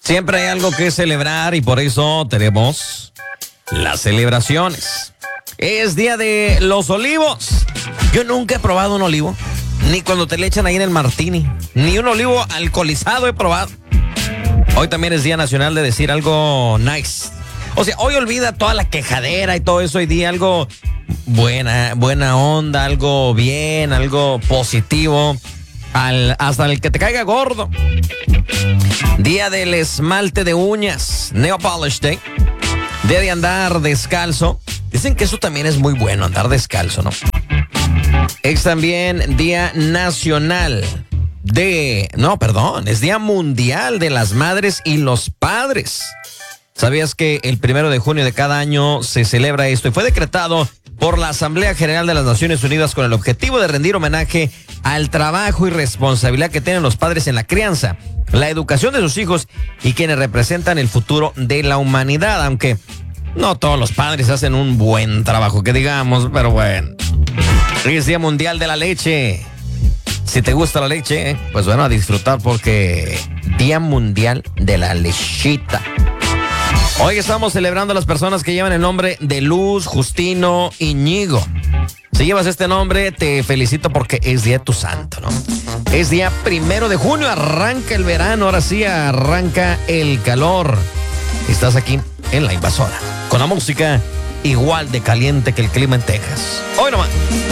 Siempre hay algo que celebrar y por eso tenemos las celebraciones. Es día de los olivos. Yo nunca he probado un olivo, ni cuando te le echan ahí en el martini, ni un olivo alcoholizado he probado. Hoy también es Día Nacional de decir algo nice. O sea, hoy olvida toda la quejadera y todo eso y di algo buena onda, algo bien, algo positivo, hasta el que te caiga gordo. Día del esmalte de uñas, Nail Polish Day. Día de andar descalzo. Dicen que eso también es muy bueno, andar descalzo, ¿no? Es también Día Nacional es Día Mundial de las Madres y los Padres. ¿Sabías que el 1 de junio de cada año se celebra esto? Y fue decretado por la Asamblea General de las Naciones Unidas con el objetivo de rendir homenaje al trabajo y responsabilidad que tienen los padres en la crianza, la educación de sus hijos y quienes representan el futuro de la humanidad, aunque no todos los padres hacen un buen trabajo, que digamos, pero bueno. Hoy es Día Mundial de la Leche. Si te gusta la leche, pues bueno, a disfrutar porque Día Mundial de la Lechita. Hoy estamos celebrando a las personas que llevan el nombre de Luz, Justino, Íñigo. Si llevas este nombre, te felicito porque es día de tu santo, ¿no? Es día 1 de junio, arranca el verano, ahora sí arranca el calor. Estás aquí en La Invasora, con la música igual de caliente que el clima en Texas. Hoy nomás.